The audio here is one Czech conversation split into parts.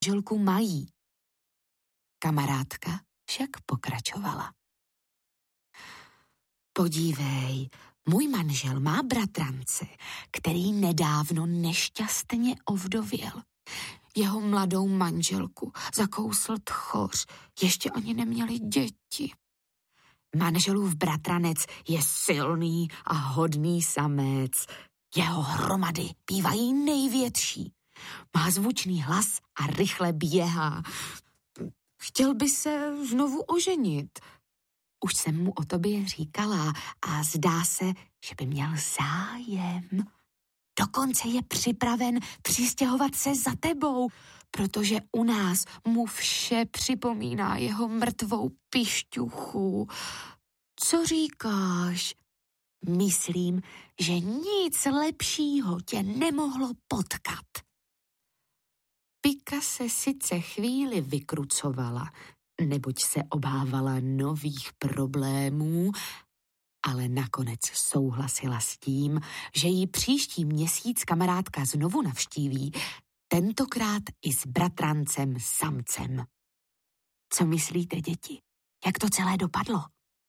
manželku mají. Kamarádka však pokračovala. Podívej, můj manžel má bratrance, který nedávno nešťastně ovdověl. Jeho mladou manželku zakousl tchoř, ještě ani neměli děti. Manželův bratranec je silný a hodný samec. Jeho hromady bývají největší. Má zvučný hlas a rychle běhá. Chtěl by se znovu oženit. Už jsem mu o tobě říkala a zdá se, že by měl zájem. Dokonce je připraven přistěhovat se za tebou, protože u nás mu vše připomíná jeho mrtvou pišťuchu. Co říkáš? Myslím, že nic lepšího tě nemohlo potkat. Pika se sice chvíli vykrucovala, neboť se obávala nových problémů, ale nakonec souhlasila s tím, že ji příští měsíc kamarádka znovu navštíví, tentokrát i s bratrancem samcem. Co myslíte, děti? Jak to celé dopadlo?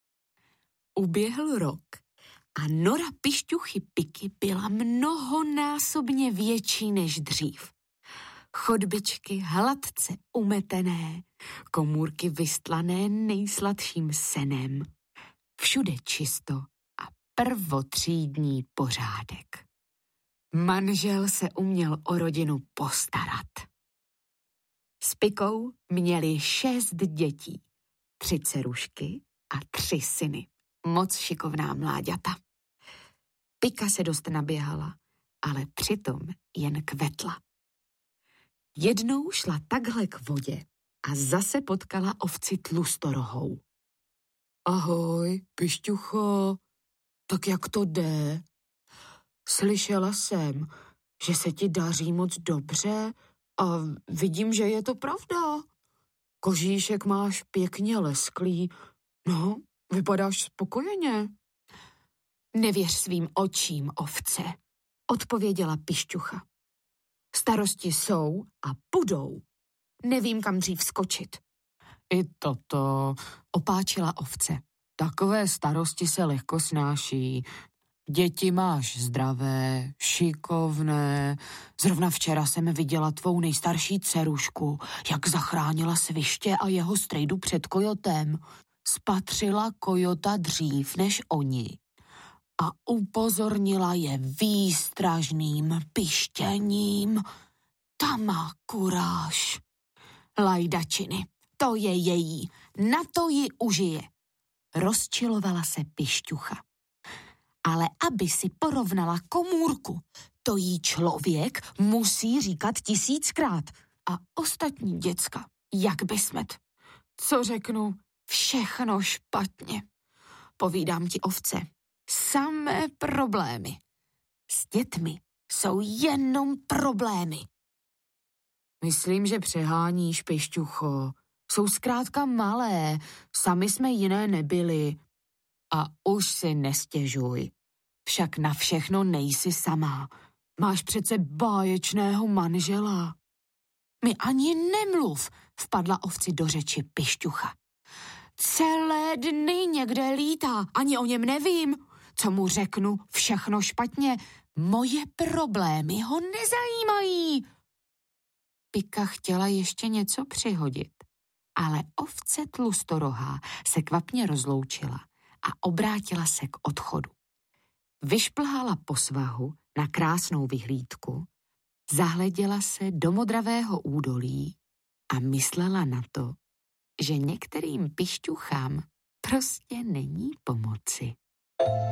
Uběhl rok a nora pišťuchy Piky byla mnohonásobně větší než dřív. Chodbičky hladce umetené, komůrky vystlané nejsladším senem. Všude čisto a prvotřídní pořádek. Manžel se uměl o rodinu postarat. S Pikou měli 6 dětí, 3 dcerušky a 3 syny. Moc šikovná mláďata. Pika se dost naběhala, ale přitom jen kvetla. Jednou šla takhle k vodě a zase potkala ovci tlustorohou. Ahoj, pišťucho, tak jak to jde? Slyšela jsem, že se ti daří moc dobře a vidím, že je to pravda. Kožíšek máš pěkně lesklý, no, vypadáš spokojeně. Nevěř svým očím, ovce, odpověděla pišťucha. Starosti jsou a budou. Nevím, kam dřív skočit. I toto, opáčila ovce. Takové starosti se lehko snáší. Děti máš zdravé, šikovné. Zrovna včera jsem viděla tvou nejstarší dcerušku, jak zachránila sviště a jeho strejdu před kojotem. Spatřila kojota dřív než oni a upozornila je výstražným pištěním. Ta má kuráž. Lajdačiny, to je její, na to ji užije. Rozčilovala se pišťucha. Ale aby si porovnala komůrku, to jí člověk musí říkat 1000krát. A ostatní děcka, jak by smet. Co řeknu? Všechno špatně. Povídám ti, ovce, samé problémy. S dětmi jsou jenom problémy. Myslím, že přeháníš, pišťucho. Jsou zkrátka malé, sami jsme jiné nebyli. A už si nestěžuj. Však na všechno nejsi sama. Máš přece báječného manžela. Mi ani nemluv, vpadla ovci do řeči pišťucha. Celé dny někde lítá, ani o něm nevím. Co mu řeknu, všechno špatně. Moje problémy ho nezajímají. Pika chtěla ještě něco přihodit, ale ovce tlustorohá se kvapně rozloučila a obrátila se k odchodu. Vyšplhala po svahu na krásnou vyhlídku, zahleděla se do modravého údolí a myslela na to, že některým pišťuchám prostě není pomoci.